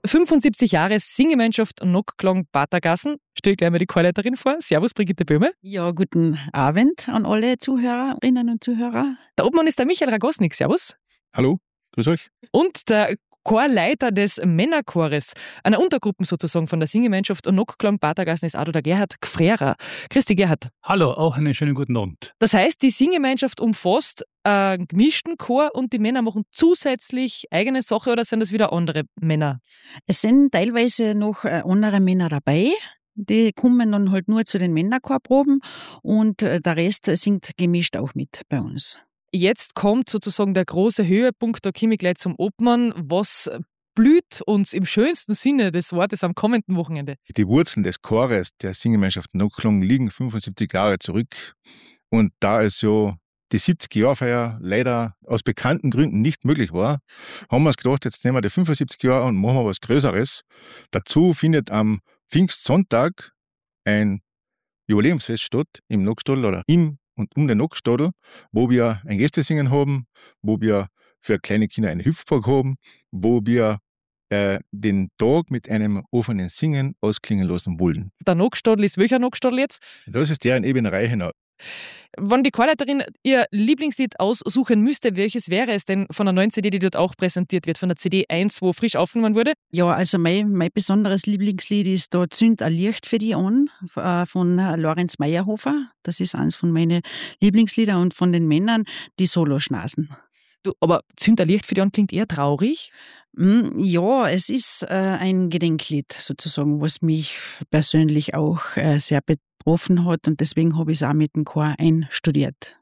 75 Jahre Singgemeinschaft Nocklang Patergassen. Stell gleich mal die Chorleiterin vor. Servus, Brigitte Böhme. Ja, guten Abend an alle Zuhörerinnen und Zuhörer. Der Obmann ist der Michael Ragosnik. Servus. Hallo, grüß euch. Und der Chorleiter des Männerchores, einer Untergruppe sozusagen von der Singgemeinschaft Nocklang Patergassen, ist auch der Gerhard Gfrera. Christi Gerhard. Hallo, auch einen schönen guten Abend. Das heißt, die Singgemeinschaft umfasst einen gemischten Chor und die Männer machen zusätzlich eigene Sache oder sind das wieder andere Männer? Es sind teilweise noch andere Männer dabei. Die kommen dann halt nur zu den Männerchorproben und der Rest singt gemischt auch mit bei uns. Jetzt kommt sozusagen der große Höhepunkt, da komme ich gleich zum Obmann. Was blüht uns im schönsten Sinne des Wortes am kommenden Wochenende? Die Wurzeln des Chores der Singgemeinschaft Nocklang liegen 75 Jahre zurück. Und da es ja die 70-Jahr-Feier leider aus bekannten Gründen nicht möglich war, haben wir uns gedacht, jetzt nehmen wir die 75 Jahre und machen wir was Größeres. Dazu findet am Pfingstsonntag ein Jubiläumsfest statt im Nockstadl oder im und um den Nockstadl, wo wir ein Gästesingen haben, wo wir für kleine Kinder einen Hüpfpark haben, wo wir den Tag mit einem offenen Singen ausklingen lassen wollen. Der Nockstadl ist welcher Nockstadl jetzt? Das ist der in Ebener-Reichenau. Wenn die Chorleiterin ihr Lieblingslied aussuchen müsste, welches wäre es denn von der neuen CD, die dort auch präsentiert wird, von der CD 1, wo frisch aufgenommen wurde? Ja, also mein besonderes Lieblingslied ist da "Zünd ein Licht für die an" von Lorenz Meyerhofer. Das ist eines von meinen Lieblingslieder und von den Männern die Soloschnasen. Du, aber "Zünd ein Licht für die an" klingt eher traurig. Ja, es ist ein Gedenklied sozusagen, was mich persönlich auch sehr betroffen hat und deswegen habe ich es auch mit dem Chor einstudiert.